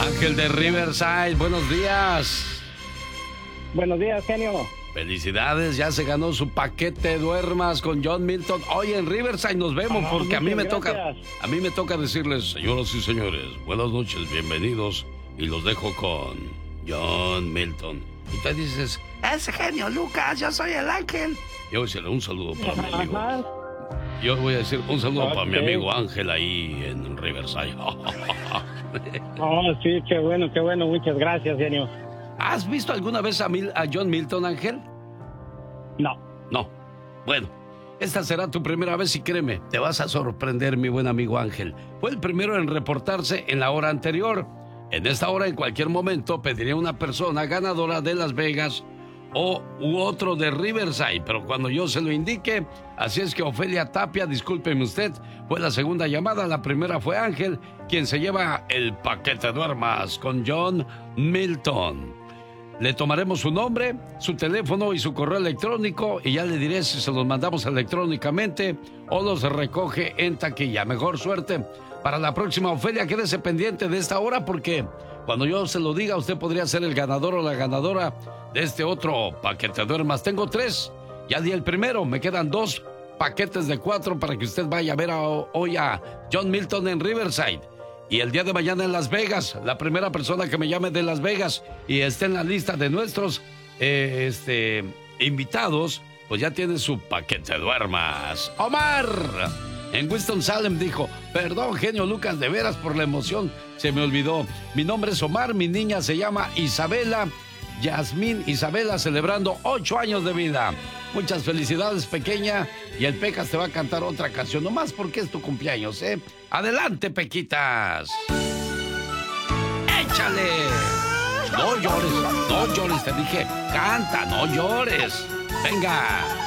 Ángel de Riverside, buenos días. Buenos días, genio. Felicidades, ya se ganó su paquete duermas con John Milton. Hoy en Riverside nos vemos porque a mí me toca decirles, señoras y señores, buenas noches, bienvenidos y los dejo con John Milton. Y tú dices, ese genio Lucas, yo soy el Ángel. Yo voy a decirle un saludo para mi amigo. Yo voy a decir un saludo para mi amigo Ángel ahí en Riverside. Sí, qué bueno, muchas gracias, genio. ¿Has visto alguna vez a John Milton, Ángel? No. Bueno, esta será tu primera vez y créeme, te vas a sorprender, mi buen amigo Ángel. Fue el primero en reportarse en la hora anterior. En esta hora, en cualquier momento, pediría una persona ganadora de Las Vegas u otro de Riverside, pero cuando yo se lo indique, así es que Ofelia Tapia, discúlpeme usted, fue la segunda llamada, la primera fue Ángel, quien se lleva el paquete duermas con John Milton. Le tomaremos su nombre, su teléfono y su correo electrónico y ya le diré si se los mandamos electrónicamente o los recoge en taquilla. Mejor suerte para la próxima, Ofelia, quédese pendiente de esta hora porque cuando yo se lo diga, usted podría ser el ganador o la ganadora de este otro paquete duermas. Tengo 3, ya di el primero, me quedan 2 paquetes de 4 para que usted vaya a ver hoy a John Milton en Riverside. Y el día de mañana en Las Vegas, la primera persona que me llame de Las Vegas y esté en la lista de nuestros invitados, pues ya tiene su paquete duermas. ¡Omar! En Winston-Salem dijo, perdón, genio Lucas, de veras por la emoción, se me olvidó. Mi nombre es Omar, mi niña se llama Isabela, Yasmín Isabela, celebrando 8 años de vida. Muchas felicidades, pequeña, y el Pecas te va a cantar otra canción, nomás porque es tu cumpleaños, ¿eh? ¡Adelante, Pequitas! ¡Échale! No llores, te dije, canta, no llores. Venga.